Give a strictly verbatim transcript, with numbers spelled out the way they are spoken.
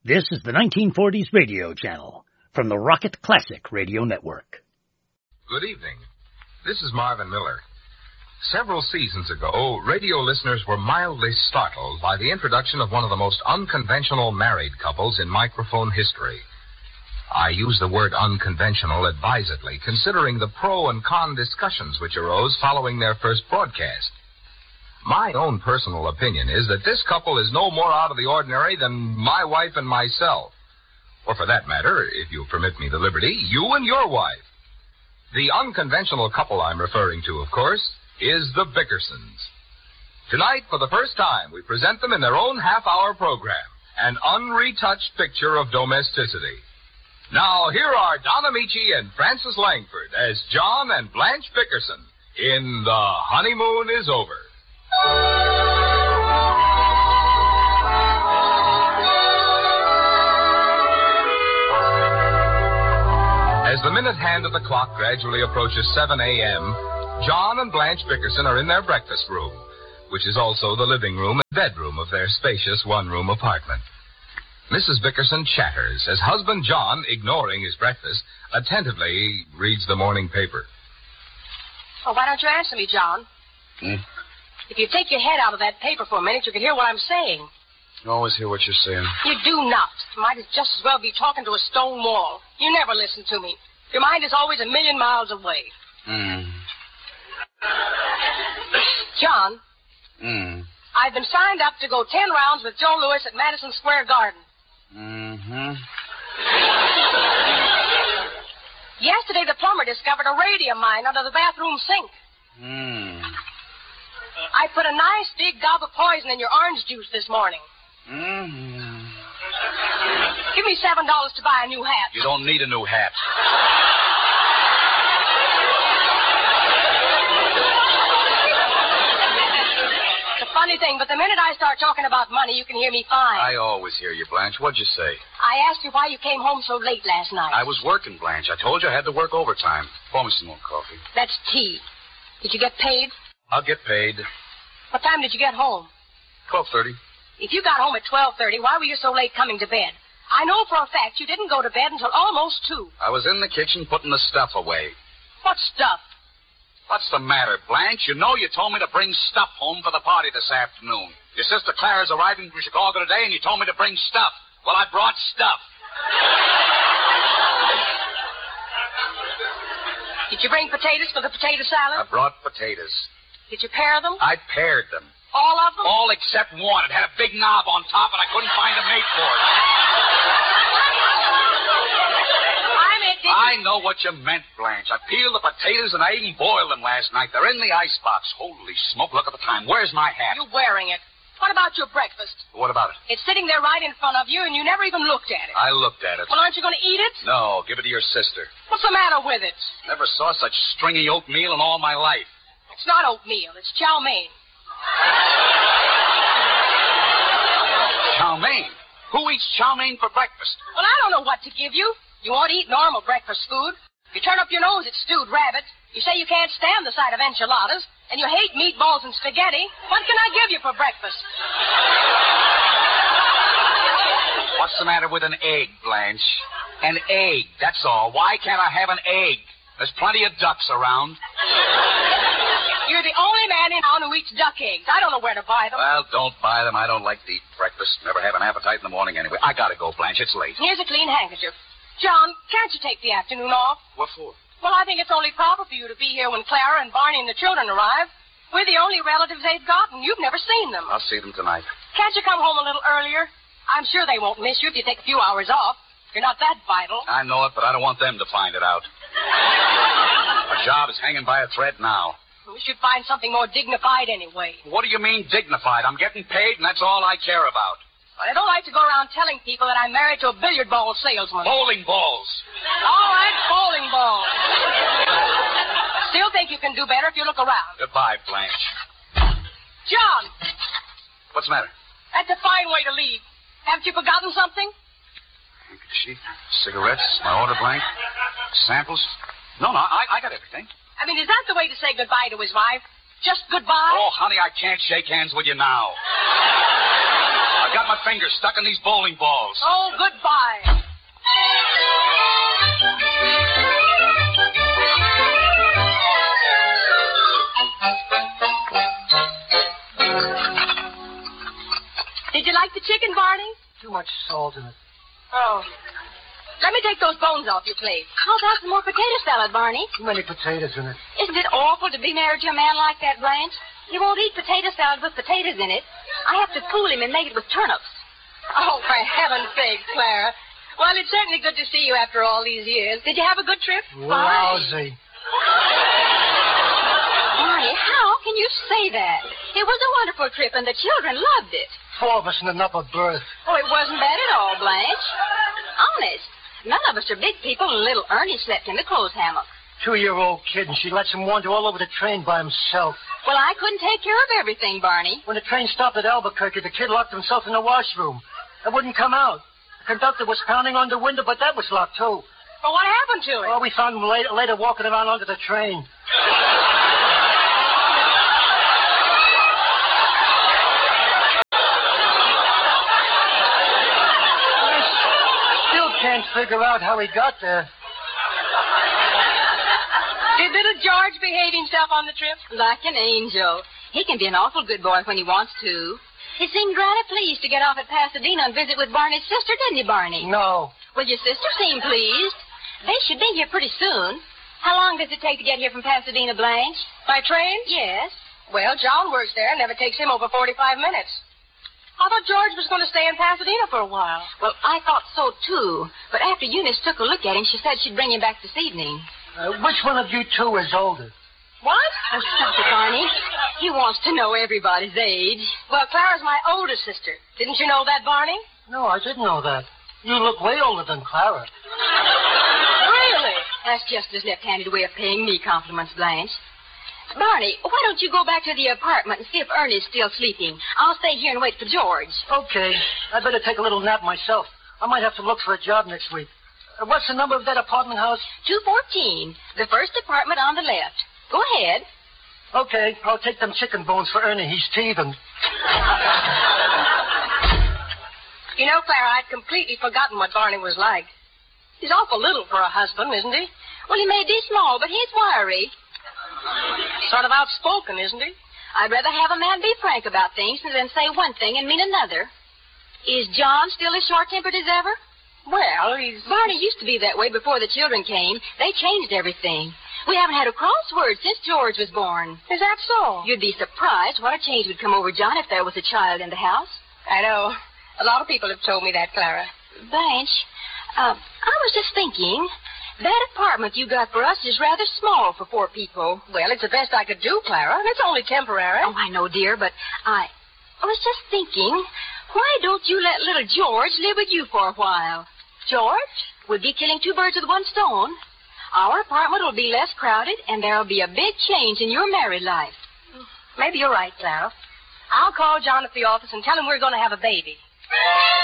This is the nineteen forties radio channel from the Rocket Classic Radio Network. Good evening. This is Marvin Miller. Several seasons ago, radio listeners were mildly startled by the introduction of one of the most unconventional married couples in microphone history. I use the word unconventional advisedly, considering the pro and con discussions which arose following their first broadcast. My own personal opinion is that this couple is no more out of the ordinary than my wife and myself. Or for that matter, if you permit me the liberty, you and your wife. The unconventional couple I'm referring to, of course, is the Bickersons. Tonight, for the first time, we present them in their own half-hour program, an unretouched picture of domesticity. Now, here are Don Amici and Francis Langford as John and Blanche Bickerson in The Honeymoon is Over. As the minute hand of the clock gradually approaches seven a.m., John and Blanche Bickerson are in their breakfast room, which is also the living room and bedroom of their spacious one-room apartment. Missus Bickerson chatters as husband John, ignoring his breakfast, attentively reads the morning paper. Well, why don't you answer me, John? Hmm? If you take your head out of that paper for a minute, you can hear what I'm saying. I always hear what you're saying. You do not. You might just as well be talking to a stone wall. You never listen to me. Your mind is always a million miles away. Hmm. John. Hmm. I've been signed up to go ten rounds with Joe Louis at Madison Square Garden. Mm-hmm. Yesterday, the plumber discovered a radium mine under the bathroom sink. Hmm. I put a nice big gob of poison in your orange juice this morning. Mm-hmm. Give me seven dollars to buy a new hat. You don't need a new hat. It's a funny thing, but the minute I start talking about money, you can hear me fine. I always hear you, Blanche. What'd you say? I asked you why you came home so late last night. I was working, Blanche. I told you I had to work overtime. Pour me some more coffee. That's tea. Did you get paid? I'll get paid. What time did you get home? twelve thirty. If you got home at twelve thirty, why were you so late coming to bed? I know for a fact you didn't go to bed until almost two. I was in the kitchen putting the stuff away. What stuff? What's the matter, Blanche? You know you told me to bring stuff home for the party this afternoon. Your sister Clara's arriving from Chicago today, and you told me to bring stuff. Well, I brought stuff. Did you bring potatoes for the potato salad? I brought potatoes. Did you pare them? I pared them. All of them? All except one. It had a big knob on top, and I couldn't find a mate for it. I meant, did I you... know what you meant, Blanche. I peeled the potatoes, and I even boiled them last night. They're in the icebox. Holy smoke, look at the time. Where's my hat? You're wearing it. What about your breakfast? What about it? It's sitting there right in front of you, and you never even looked at it. I looked at it. Well, aren't you going to eat it? No, give it to your sister. What's the matter with it? Never saw such stringy oatmeal in all my life. It's not oatmeal. It's chow mein. Chow mein? Who eats chow mein for breakfast? Well, I don't know what to give you. You won't eat normal breakfast food. You turn up your nose at stewed rabbit. You say you can't stand the sight of enchiladas. And you hate meatballs and spaghetti. What can I give you for breakfast? What's the matter with an egg, Blanche? An egg, that's all. Why can't I have an egg? There's plenty of ducks around. You're the only man in town who eats duck eggs. I don't know where to buy them. Well, don't buy them. I don't like to eat breakfast. Never have an appetite in the morning anyway. I gotta go, Blanche. It's late. Here's a clean handkerchief. John, can't you take the afternoon off? What for? Well, I think it's only proper for you to be here when Clara and Barney and the children arrive. We're the only relatives they've got, and you've never seen them. I'll see them tonight. Can't you come home a little earlier? I'm sure they won't miss you if you take a few hours off. You're not that vital. I know it, but I don't want them to find it out. Our job is hanging by a thread now. We should find something more dignified anyway. What do you mean dignified? I'm getting paid, and that's all I care about. Well, I don't like to go around telling people that I'm married to a billiard ball salesman. Bowling balls. All right, bowling balls. I still think you can do better if you look around. Goodbye, Blanche. John! What's the matter? That's a fine way to leave. Haven't you forgotten something? Handkerchief, cigarettes, my order blank, samples. No, no, I, I got everything. I mean, is that the way to say goodbye to his wife? Just goodbye? Oh, honey, I can't shake hands with you now. I'll got my fingers stuck in these bowling balls. Oh, goodbye. Did you like the chicken, Barney? Too much salt in it. Oh. Let me take those bones off your plate. How about some more potato salad, Barney? Too many potatoes in it. Isn't it awful to be married to a man like that, Blanche? He won't eat potato salad with potatoes in it. I have to fool him and make it with turnips. Oh, for heaven's sake, Clara. Well, it's certainly good to see you after all these years. Did you have a good trip? Lousy. Barney, how can you say that? It was a wonderful trip, and the children loved it. Four of us in an upper berth. Oh, it wasn't bad at all, Blanche. Honest. None of us are big people, and little Ernie slept in the clothes hammock. Two-year-old kid, and she lets him wander all over the train by himself. Well, I couldn't take care of everything, Barney. When the train stopped at Albuquerque, the kid locked himself in the washroom. It wouldn't come out. The conductor was pounding on the window, but that was locked, too. Well, what happened to him? Well, we found him later, later walking around under the train. Can't figure out how he got there. Did little George behave himself on the trip? Like an angel. He can be an awful good boy when he wants to. He seemed rather pleased to get off at Pasadena and visit with Barney's sister, didn't you, Barney? No. Well, your sister seemed pleased. They should be here pretty soon. How long does it take to get here from Pasadena, Blanche? By train? Yes. Well, John works there. It never takes him over forty-five minutes. I thought George was going to stay in Pasadena for a while. Well, I thought so, too. But after Eunice took a look at him, she said she'd bring him back this evening. Uh, which one of you two is older? What? Oh, stop it, Barney. He wants to know everybody's age. Well, Clara's my older sister. Didn't you know that, Barney? No, I didn't know that. You look way older than Clara. Really? That's just his left-handed way of paying me compliments, Blanche. Barney, why don't you go back to the apartment and see if Ernie's still sleeping? I'll stay here and wait for George. Okay. I'd better take a little nap myself. I might have to look for a job next week. Uh, what's the number of that apartment house? two fourteen, the first apartment on the left. Go ahead. Okay. I'll take them chicken bones for Ernie. He's teething. You know, Clara, I'd completely forgotten what Barney was like. He's awful little for a husband, isn't he? Well, he may be small, but he's wiry. Sort of outspoken, isn't he? I'd rather have a man be frank about things than say one thing and mean another. Is John still as short-tempered as ever? Well, he's... Barney used to be that way before the children came. They changed everything. We haven't had a crossword since George was born. Is that so? You'd be surprised what a change would come over John if there was a child in the house. I know. A lot of people have told me that, Clara. Blanche, uh, I was just thinking... That apartment you got for us is rather small for four people. Well, it's the best I could do, Clara, and it's only temporary. Oh, I know, dear, but I... I was just thinking, why don't you let little George live with you for a while? George would be killing two birds with one stone. Our apartment will be less crowded, and there'll be a big change in your married life. Maybe you're right, Clara. I'll call John at the office and tell him we're going to have a baby.